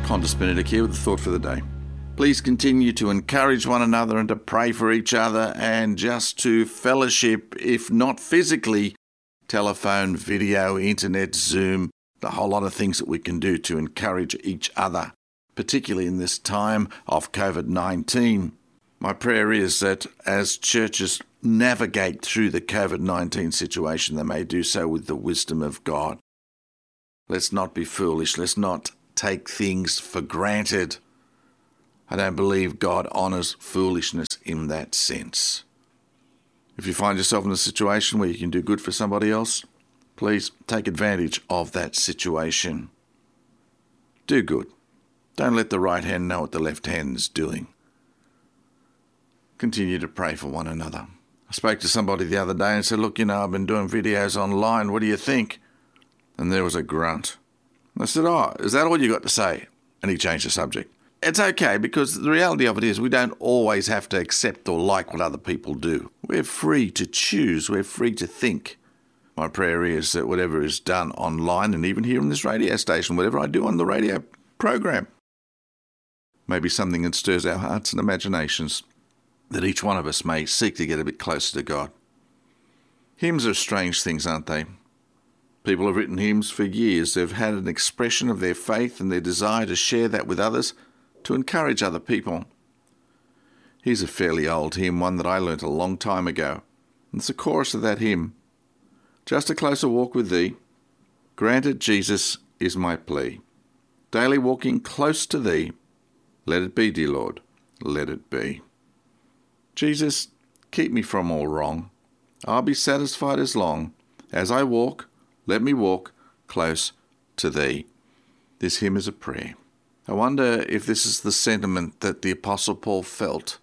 Qantas Benedict here with the thought for the day. Please continue to encourage one another and to pray for each other and just to fellowship, if not physically, telephone, video, internet, Zoom, the whole lot of things that we can do to encourage each other, particularly in this time of COVID-19. My prayer is that as churches navigate through the COVID-19 situation, they may do so with the wisdom of God. Let's not be foolish. Let's not take things for granted. I don't believe God honours foolishness in that sense. If you find yourself in a situation where you can do good for somebody else, please take advantage of that situation. Do good. Don't let the right hand know what the left hand is doing. Continue to pray for one another. I spoke to somebody the other day and said, look, I've been doing videos online. What do you think? And there was a grunt. And I said, is that all you got to say? And he changed the subject. It's okay, because the reality of it is we don't always have to accept or like what other people do. We're free to choose. We're free to think. My prayer is that whatever is done online and even here in this radio station, whatever I do on the radio program, may be something that stirs our hearts and imaginations, that each one of us may seek to get a bit closer to God. Hymns are strange things, aren't they? People have written hymns for years. They've had an expression of their faith and their desire to share that with others, to encourage other people. Here's a fairly old hymn, one that I learnt a long time ago. And it's the chorus of that hymn. Just a closer walk with thee, granted Jesus is my plea. Daily walking close to thee, let it be, dear Lord, let it be. Jesus, keep me from all wrong. I'll be satisfied as long as I walk, let me walk close to thee. This hymn is a prayer. I wonder if this is the sentiment that the Apostle Paul felt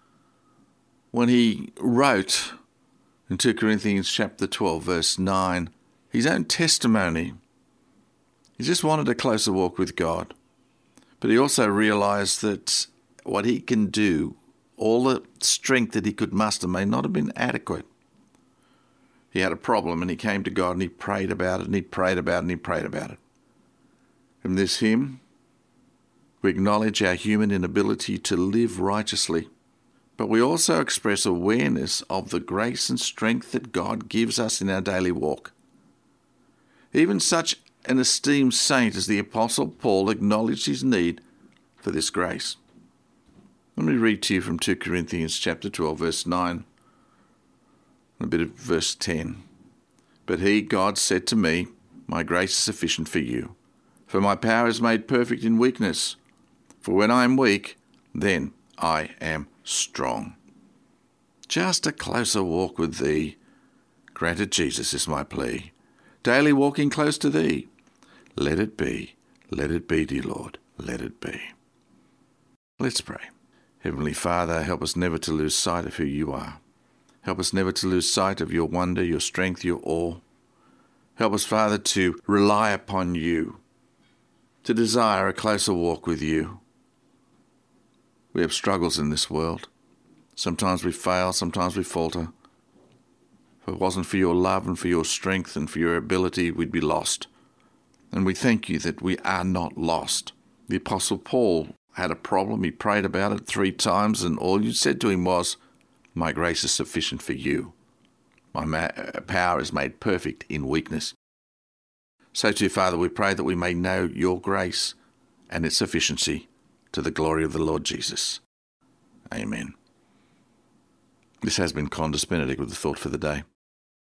when he wrote in 2 Corinthians chapter 12, verse 9, his own testimony. He just wanted a closer walk with God. But he also realized that what he can do, all the strength that he could muster, may not have been adequate. He had a problem and he came to God and he prayed about it and he prayed about it and he prayed about it. In this hymn, we acknowledge our human inability to live righteously, but we also express awareness of the grace and strength that God gives us in our daily walk. Even such an esteemed saint as the Apostle Paul acknowledged his need for this grace. Let me read to you from 2 Corinthians chapter 12, verse 9, and a bit of verse 10. But he, God, said to me, my grace is sufficient for you, for my power is made perfect in weakness. For when I am weak, then I am strong. Just a closer walk with thee, granted Jesus is my plea. Daily walking close to thee, let it be, dear Lord, let it be. Let's pray. Heavenly Father, help us never to lose sight of who you are. Help us never to lose sight of your wonder, your strength, your awe. Help us, Father, to rely upon you, to desire a closer walk with you. We have struggles in this world. Sometimes we fail, sometimes we falter. If it wasn't for your love and for your strength and for your ability, we'd be lost. And we thank you that we are not lost. The Apostle Paul had a problem. He prayed about it 3 times, and all you said to him was, my grace is sufficient for you. My power is made perfect in weakness. So too, Father, we pray that we may know your grace and its sufficiency to the glory of the Lord Jesus. Amen. This has been Qantas Benedict with the thought for the day.